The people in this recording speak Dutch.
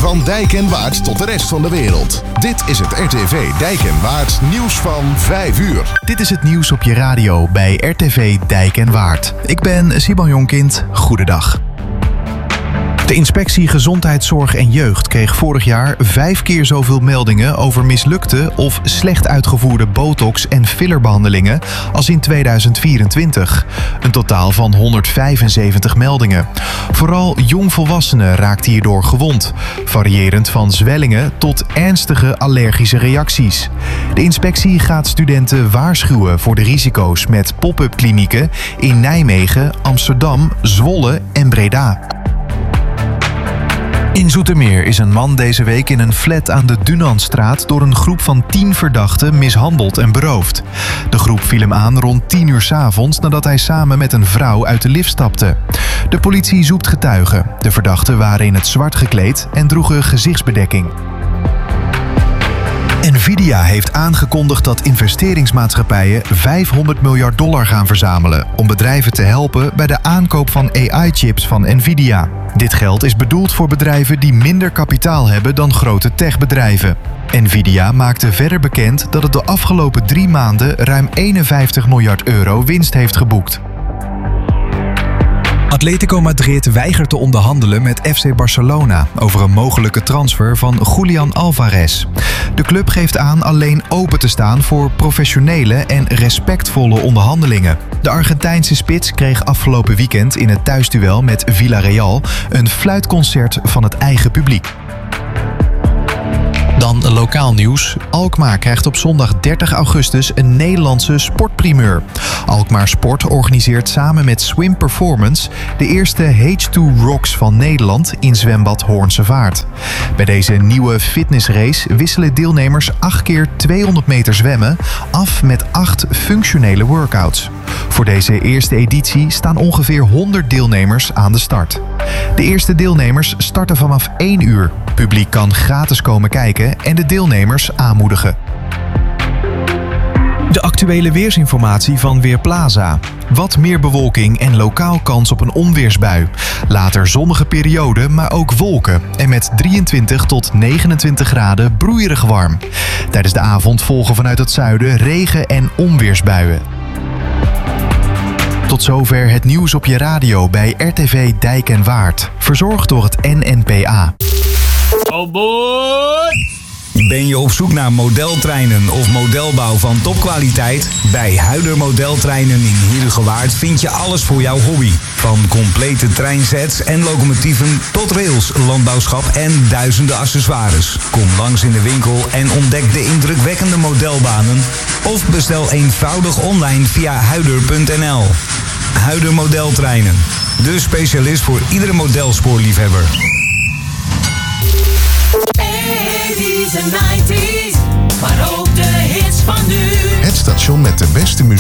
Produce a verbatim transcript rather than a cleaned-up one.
Van Dijk en Waard tot de rest van de wereld. Dit is het R T V Dijk en Waard nieuws van vijf uur. Dit is het nieuws op je radio bij R T V Dijk en Waard. Ik ben Simon Jonkind. Goedendag. De Inspectie Gezondheidszorg en Jeugd kreeg vorig jaar vijf keer zoveel meldingen over mislukte of slecht uitgevoerde botox- en fillerbehandelingen als in tweeduizend vierentwintig. Een totaal van honderdvijfenzeventig meldingen. Vooral jongvolwassenen raakten hierdoor gewond, variërend van zwellingen tot ernstige allergische reacties. De inspectie gaat studenten waarschuwen voor de risico's met pop-up klinieken in Nijmegen, Amsterdam, Zwolle en Breda. In Zoetermeer is een man deze week in een flat aan de Dunanstraat door een groep van tien verdachten mishandeld en beroofd. De groep viel hem aan rond tien uur 's avonds nadat hij samen met een vrouw uit de lift stapte. De politie zoekt getuigen. De verdachten waren in het zwart gekleed en droegen gezichtsbedekking. Nvidia heeft aangekondigd dat investeringsmaatschappijen vijfhonderd miljard dollar gaan verzamelen om bedrijven te helpen bij de aankoop van A I-chips van Nvidia. Dit geld is bedoeld voor bedrijven die minder kapitaal hebben dan grote techbedrijven. Nvidia maakte verder bekend dat het de afgelopen drie maanden ruim eenenvijftig miljard euro winst heeft geboekt. Atletico Madrid weigert te onderhandelen met F C Barcelona over een mogelijke transfer van Julian Alvarez. De club geeft aan alleen open te staan voor professionele en respectvolle onderhandelingen. De Argentijnse spits kreeg afgelopen weekend in het thuisduel met Villarreal een fluitconcert van het eigen publiek. Dan lokaal nieuws. Alkmaar krijgt op zondag dertig augustus een Nederlandse sportprimeur. Alkmaar Sport organiseert samen met Swim Performance de eerste H twee Rocks van Nederland in zwembad Hoornse Vaart. Bij deze nieuwe fitnessrace wisselen deelnemers acht keer tweehonderd meter zwemmen af met acht functionele workouts. Voor deze eerste editie staan ongeveer honderd deelnemers aan de start. De eerste deelnemers starten vanaf één uur. Publiek kan gratis komen kijken en de deelnemers aanmoedigen. De actuele weersinformatie van Weerplaza. Wat meer bewolking en lokaal kans op een onweersbui. Later zonnige periode, maar ook wolken. En met drieëntwintig tot negenentwintig graden broeierig warm. Tijdens de avond volgen vanuit het zuiden regen- en onweersbuien. Tot zover het nieuws op je radio bij R T V Dijk en Waard. Verzorgd door het N N P A. Oh boy! Ben je op zoek naar modeltreinen of modelbouw van topkwaliteit? Bij Huider Modeltreinen in Heerhugowaard vind je alles voor jouw hobby. Van complete treinsets en locomotieven tot rails, landbouwschap en duizenden accessoires. Kom langs in de winkel en ontdek de indrukwekkende modelbanen. Of bestel eenvoudig online via huider punt n l. Huider Modeltreinen. De specialist voor iedere modelspoorliefhebber. eighties en nineties, maar ook de hits van nu. Het station met de beste muziek.